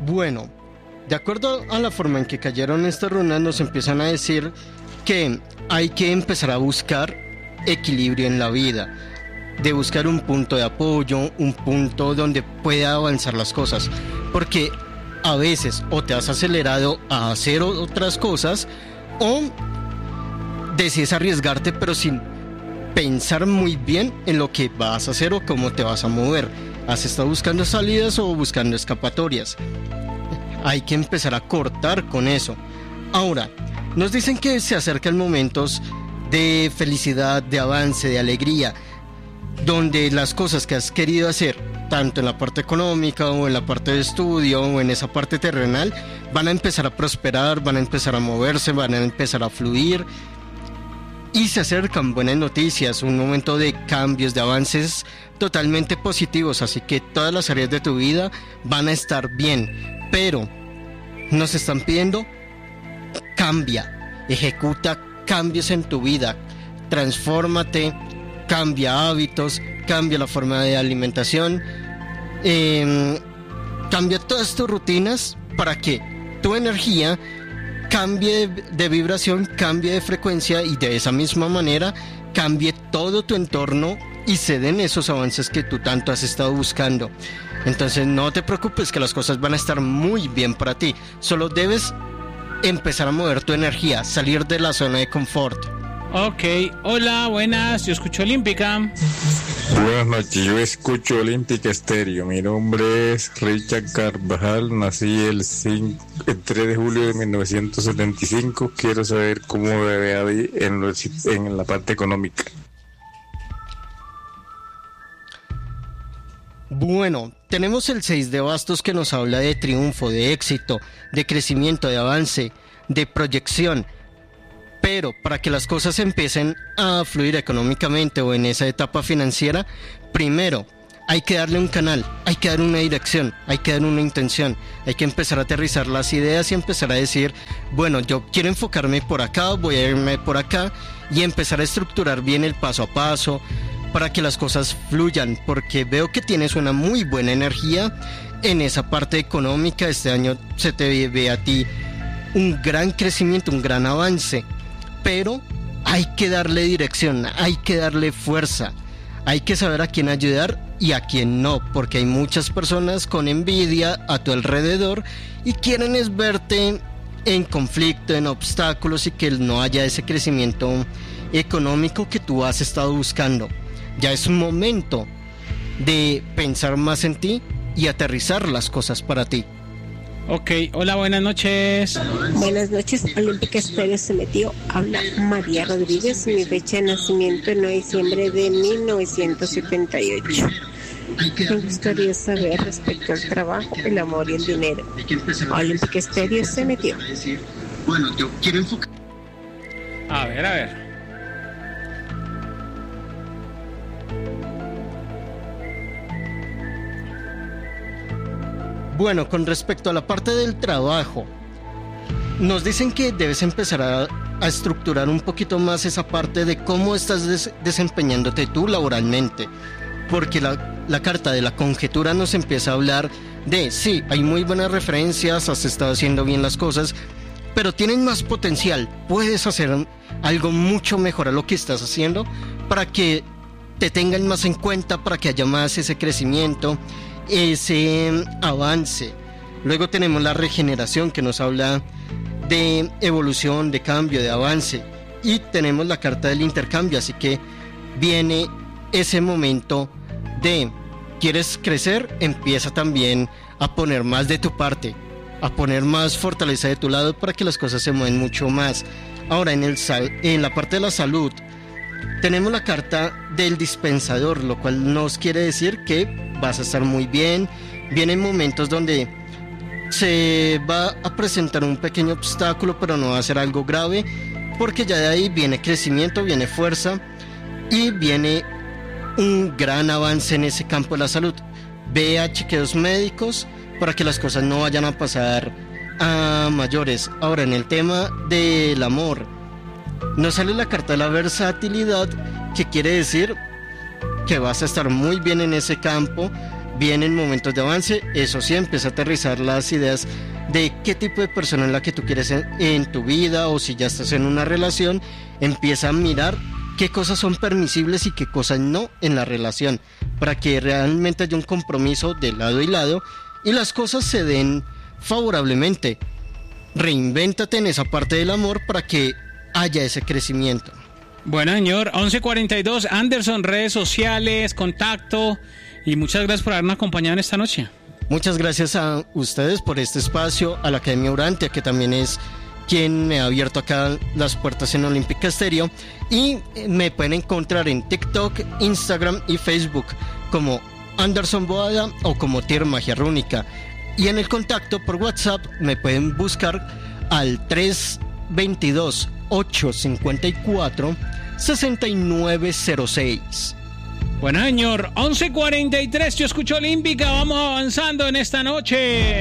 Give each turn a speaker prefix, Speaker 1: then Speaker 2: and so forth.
Speaker 1: Bueno, de acuerdo a la forma en que cayeron estas runas, nos empiezan a decir que hay que empezar a buscar equilibrio en la vida, de buscar un punto de apoyo, un punto donde pueda avanzar las cosas, porque a veces o te has acelerado a hacer otras cosas o decides arriesgarte pero sin pensar muy bien en lo que vas a hacer o cómo te vas a mover. Has estado buscando salidas o buscando escapatorias. Hay que empezar a cortar con eso. Ahora, nos dicen que se acercan momentos de felicidad, de avance, de alegría, donde las cosas que has querido hacer, tanto en la parte económica o en la parte de estudio o en esa parte terrenal, van a empezar a prosperar, van a empezar a moverse, van a empezar a fluir. Y se acercan buenas noticias, un momento de cambios, de avances totalmente positivos, así que todas las áreas de tu vida van a estar bien, pero nos están pidiendo cambia, ejecuta cambios en tu vida, transfórmate, cambia hábitos, cambia la forma de alimentación, cambia todas tus rutinas para que tu energía cambie de vibración, cambie de frecuencia y de esa misma manera cambie todo tu entorno y se den esos avances que tú tanto has estado buscando. Entonces no te preocupes, que las cosas van a estar muy bien para ti. Solo debes empezar a mover tu energía, salir de la zona de confort.
Speaker 2: Ok, hola, buenas, yo escucho Olímpica.
Speaker 3: Buenas noches, yo escucho Olímpica Estéreo. Mi nombre es Richard Carvajal, nací el 3 de julio de 1975. Quiero saber cómo me ve en la parte económica.
Speaker 1: Bueno, tenemos el 6 de bastos que nos habla de triunfo, de éxito, de crecimiento, de avance, de proyección. Pero para que las cosas empiecen a fluir económicamente o en esa etapa financiera, primero hay que darle un canal, hay que dar una dirección, hay que dar una intención, hay que empezar a aterrizar las ideas y empezar a decir, bueno, yo quiero enfocarme por acá, voy a irme por acá y empezar a estructurar bien el paso a paso para que las cosas fluyan, porque veo que tienes una muy buena energía en esa parte económica. Este año se te ve a ti un gran crecimiento, un gran avance. Pero hay que darle dirección, hay que darle fuerza, hay que saber a quién ayudar y a quién no, porque hay muchas personas con envidia a tu alrededor y quieren es verte en conflicto, en obstáculos y que no haya ese crecimiento económico que tú has estado buscando. Ya es un momento de pensar más en ti y aterrizar las cosas para ti.
Speaker 2: Ok, hola, buenas noches.
Speaker 4: Buenas noches, Olímpica Estéreo se metió. Habla María Rodríguez, mi fecha de nacimiento el 9 de diciembre de 1978. Me gustaría saber respecto al trabajo, el amor y el dinero. Olímpica Estéreo se metió.
Speaker 5: Bueno, yo quiero enfocar.
Speaker 2: A ver.
Speaker 1: Bueno, con respecto a la parte del trabajo, nos dicen que debes empezar a estructurar un poquito más esa parte de cómo estás desempeñándote tú laboralmente, porque la carta de la conjetura nos empieza a hablar de, sí, hay muy buenas referencias, has estado haciendo bien las cosas, pero tienen más potencial, puedes hacer algo mucho mejor a lo que estás haciendo para que te tengan más en cuenta, para que haya más ese crecimiento, ese avance. Luego tenemos la regeneración que nos habla de evolución, de cambio, de avance, y tenemos la carta del intercambio, así que viene ese momento de quieres crecer, empieza también a poner más de tu parte, a poner más fortaleza de tu lado para que las cosas se muevan mucho más. Ahora en la parte de la salud tenemos la carta del dispensador, lo cual nos quiere decir que vas a estar muy bien. Vienen momentos donde se va a presentar un pequeño obstáculo, pero no va a ser algo grave, porque ya de ahí viene crecimiento, viene fuerza y viene un gran avance en ese campo de la salud. Ve a chequeos médicos para que las cosas no vayan a pasar a mayores. Ahora, en el tema del amor, nos sale la carta de la versatilidad, que quiere decir que vas a estar muy bien en ese campo, vienen momentos de avance. Eso sí, empieza a aterrizar las ideas de qué tipo de persona es la que tú quieres en tu vida, o si ya estás en una relación, empieza a mirar qué cosas son permisibles y qué cosas no en la relación, para que realmente haya un compromiso de lado y lado y las cosas se den favorablemente. Reinvéntate en esa parte del amor para que haya ese crecimiento.
Speaker 2: Bueno, señor, 11:42, Anderson, redes sociales, contacto, y muchas gracias por habernos acompañado en esta noche.
Speaker 1: Muchas gracias a ustedes por este espacio, a la Academia Urantia, que también es quien me ha abierto acá las puertas en Olímpica Estéreo, y me pueden encontrar en TikTok, Instagram y Facebook como Anderson Boada o como Tier Magia Rúnica, y en el contacto por WhatsApp me pueden buscar al 322-854-6906.
Speaker 2: Bueno, señor, 11:43, yo escucho Olímpica, vamos avanzando en esta noche.